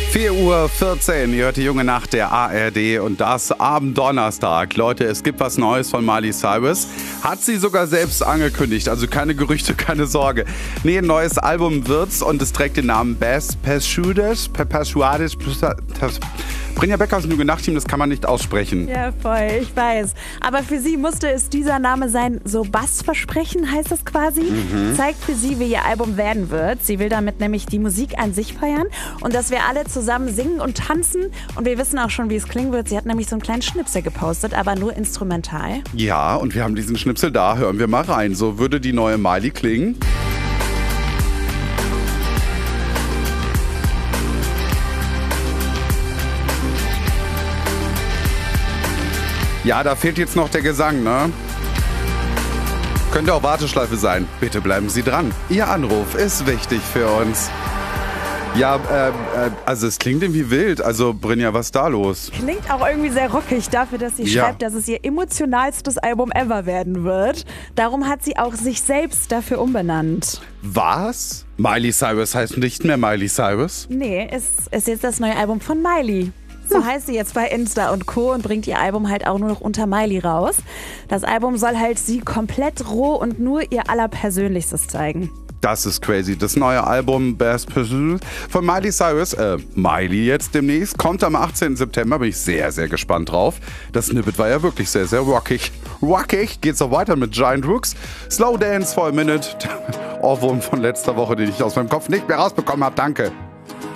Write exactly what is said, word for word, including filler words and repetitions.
vier Uhr vierzehn, ihr hört die junge Nacht der A R D und das am Donnerstag. Leute, es gibt was Neues von Miley Cyrus. Hat sie sogar selbst angekündigt, also keine Gerüchte, keine Sorge. Nee, ein neues Album wird's und es trägt den Namen Best Persuades. Persuades. Brinja Becker aus dem Junge Nacht Team, das kann man nicht aussprechen. Ja, voll, ich weiß. Aber für sie musste es dieser Name sein, so Bassversprechen heißt das quasi. Mhm. Zeigt für sie, wie ihr Album werden wird. Sie will damit nämlich die Musik an sich feiern und dass wir alle zusammen singen und tanzen. Und wir wissen auch schon, wie es klingen wird. Sie hat nämlich so einen kleinen Schnipsel gepostet, aber nur instrumental. Ja, und wir haben diesen Schnipsel da. Hören wir mal rein. So würde die neue Miley klingen. Ja, da fehlt jetzt noch der Gesang, ne? Könnte auch Warteschleife sein. Bitte bleiben Sie dran. Ihr Anruf ist wichtig für uns. Ja, äh, äh, also es klingt irgendwie wild. Also Brinja, was ist da los? Klingt auch irgendwie sehr rockig dafür, dass sie ja. schreibt, dass es ihr emotionalstes Album ever werden wird. Darum hat sie auch sich selbst dafür umbenannt. Was? Miley Cyrus heißt nicht mehr Miley Cyrus? Nee, es ist jetzt das neue Album von Miley. So heißt sie jetzt bei Insta und Co. und bringt ihr Album halt auch nur noch unter Miley raus. Das Album soll halt sie komplett roh und nur ihr Allerpersönlichstes zeigen. Das ist crazy. Das neue Album Best Pursuit von Miley Cyrus, äh, Miley jetzt demnächst, kommt am achtzehnten September. Bin ich sehr, sehr gespannt drauf. Das Snippet war ja wirklich sehr, sehr rockig. Rockig geht's auch weiter mit Giant Rooks. Slow Dance for a Minute. Ohrwurm von letzter Woche, den ich aus meinem Kopf nicht mehr rausbekommen habe. Danke.